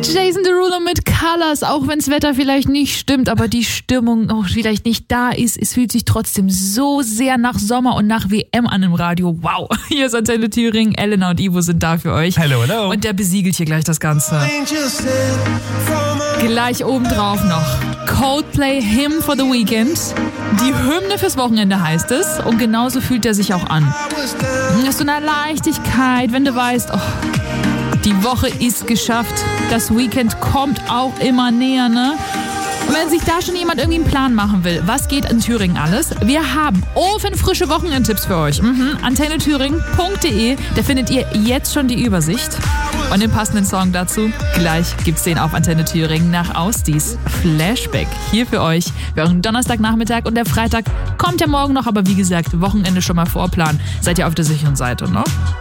Jason Derulo mit Colors, auch wenn das Wetter vielleicht nicht stimmt, aber die Stimmung auch vielleicht nicht da ist. Es fühlt sich trotzdem so sehr nach Sommer und nach WM an im Radio. Wow, hier ist Antenne Thüringen, Elena und Ivo sind da für euch. Hallo, hallo. Und der besiegelt hier gleich das Ganze. Gleich obendrauf noch Coldplay Hymn for the Weekend. Die Hymne fürs Wochenende heißt es und genauso fühlt er sich auch an. Mit so einer Leichtigkeit, wenn du weißt, oh, die Woche ist geschafft. Das Weekend kommt auch immer näher, ne? Und wenn sich da schon jemand irgendwie einen Plan machen will, was geht in Thüringen alles? Wir haben ofenfrische Wochenendtipps für euch. antennethüringen.de, da findet ihr jetzt schon die Übersicht. Und den passenden Song dazu, gleich gibt's den auf Antenne Thüringen nach Ausdies. Flashback hier für euch. Wir haben Donnerstagnachmittag und der Freitag kommt ja morgen noch, aber wie gesagt, Wochenende schon mal vorplanen. Seid ihr auf der sicheren Seite, ne?